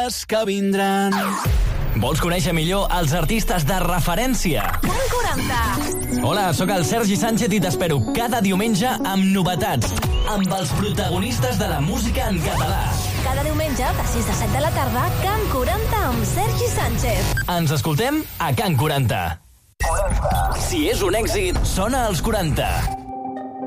les que vindran. Vols conèixer millor els artistes de referència? Can 40. Hola, sóc el Sergi Sánchez i t'espero cada diumenge amb novetats, amb els protagonistes de la música en català. Cada diumenge, de 6 a 7 de la tarda, Can 40 amb Sergi Sánchez. Ens escoltem a Can 40. Si és un èxit, sona als 40.